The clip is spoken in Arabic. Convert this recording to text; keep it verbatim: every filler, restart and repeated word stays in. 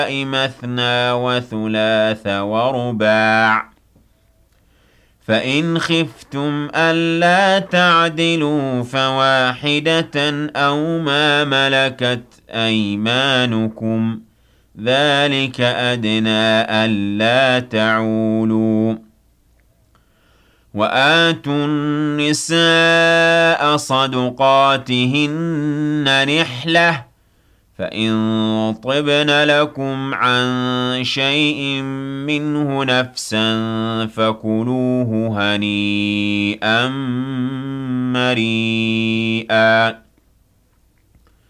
مثنى وثلاث ورباع فإن خفتم ألا تعدلوا فواحدة أو ما ملكت أيمانكم ذلك أدنى ألا تعولوا وآتوا النساء صدقاتهن نحلةً فإن طبن لكم عن شيء منه نفسا فكلوه هنيئا مريئا